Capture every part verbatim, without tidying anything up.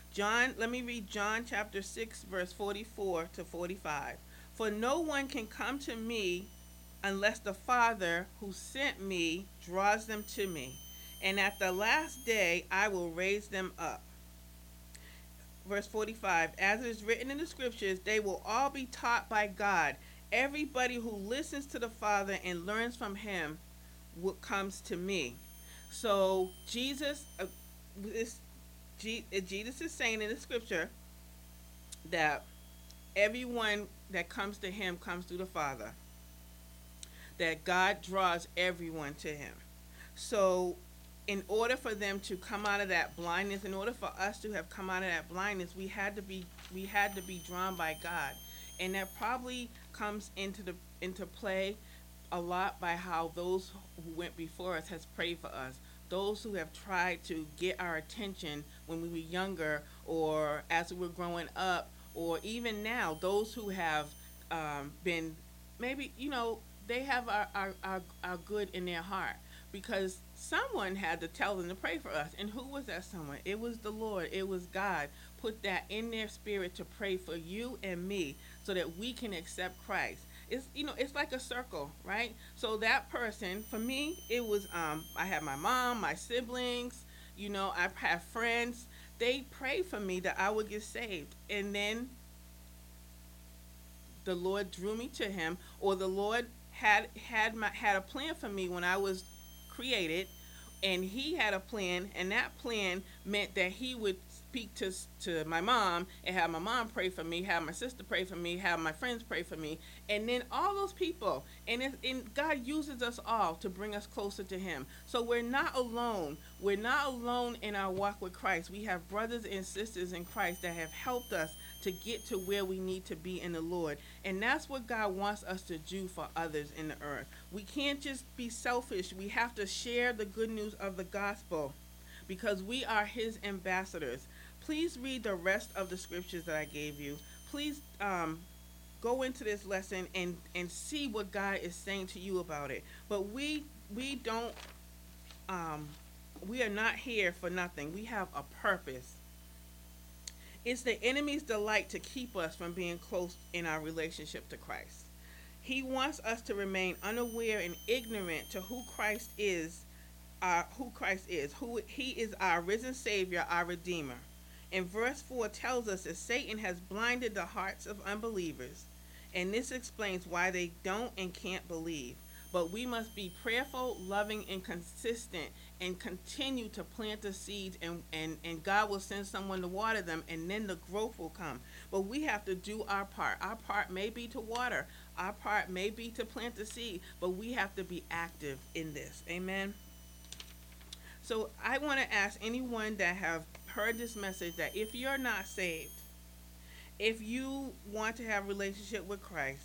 John, let me read John chapter six, verse forty-four to forty-five. For no one can come to me unless the Father who sent me draws them to me. And at the last day I will raise them up. Verse forty-five, as it is written in the scriptures, they will all be taught by God. Everybody who listens to the Father and learns from him will, comes to me. So Jesus, uh, this, Jesus is saying in the scripture that everyone that comes to him comes through the Father, that God draws everyone to him. So in order for them to come out of that blindness, in order for us to have come out of that blindness, we had to be we had to be drawn by God. And that probably comes into the into play a lot by how those who went before us has prayed for us. Those who have tried to get our attention when we were younger or as we were growing up, or even now, those who have um, been maybe, you know, they have our, our, our, our good in their heart because someone had to tell them to pray for us. And who was that someone? It was the Lord. It was God. Put that in their spirit to pray for you and me so that we can accept Christ. It's, you know, it's like a circle, right? So that person, for me, it was um I had my mom, my siblings, you know, I have friends. They prayed for me that I would get saved. And then the Lord drew me to him, or the Lord had had my had a plan for me when I was created, and he had a plan, and that plan meant that he would speak to to my mom and have my mom pray for me, have my sister pray for me, have my friends pray for me, and then all those people, and, it, and God uses us all to bring us closer to him. So we're not alone. We're not alone in our walk with Christ. We have brothers and sisters in Christ that have helped us to get to where we need to be in the Lord. And that's what God wants us to do for others in the earth. We can't just be selfish. We have to share the good news of the gospel because we are his ambassadors. Please read the rest of the scriptures that I gave you. Please um, go into this lesson and, and see what God is saying to you about it. But we we don't um, we are not here for nothing. We have a purpose. It's the enemy's delight to keep us from being close in our relationship to Christ. He wants us to remain unaware and ignorant to who Christ is, uh, who Christ is, who he is, our risen Savior, our Redeemer. And verse four tells us that Satan has blinded the hearts of unbelievers, and this explains why they don't and can't believe. But we must be prayerful, loving, and consistent and continue to plant the seeds, and, and, and God will send someone to water them, and then the growth will come. But we have to do our part. Our part may be to water. Our part may be to plant the seed, but we have to be active in this. Amen. So I want to ask anyone that have heard this message that if you're not saved, if you want to have a relationship with Christ,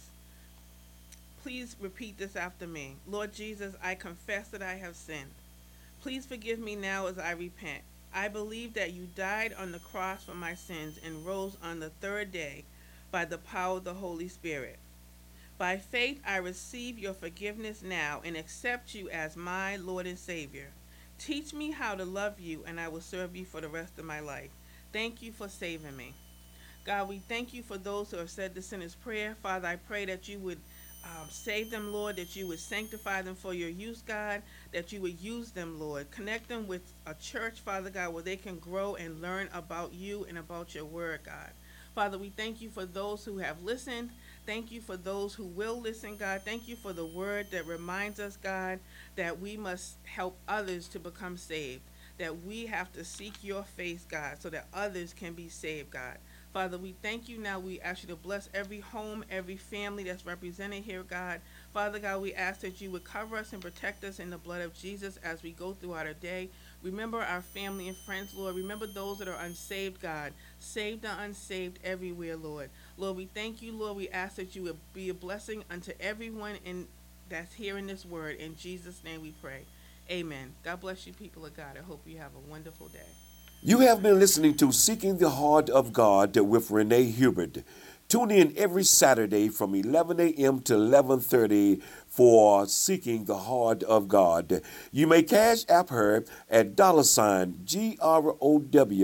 please repeat this after me. Lord Jesus, I confess that I have sinned. Please forgive me now as I repent. I believe that you died on the cross for my sins and rose on the third day by the power of the Holy Spirit. By faith, I receive your forgiveness now and accept you as my Lord and Savior. Teach me how to love you, and I will serve you for the rest of my life. Thank you for saving me. God, we thank you for those who have said the sinner's prayer. Father, I pray that you would um, save them, Lord, that you would sanctify them for your use, God, that you would use them, Lord. Connect them with a church, Father God, where they can grow and learn about you and about your word, God. Father, we thank you for those who have listened. Thank you for those who will listen, God. Thank you for the word that reminds us, God, that we must help others to become saved, that we have to seek your face, God, so that others can be saved, God. Father, we thank you now. We ask you to bless every home, every family that's represented here, God. Father God, we ask that you would cover us and protect us in the blood of Jesus as we go throughout our day. Remember our family and friends, Lord. Remember those that are unsaved, God. Saved and unsaved everywhere, Lord. Lord, we thank you, Lord. We ask that you would be a blessing unto everyone in that's hearing this word. In Jesus' name we pray. Amen. God bless you, people of God. I hope you have a wonderful day. You have been listening to Seeking the Heart of God with Renee Hubert. Tune in every Saturday from eleven a.m. to eleven thirty for Seeking the Heart of God. You may cash app her at dollar sign G R O W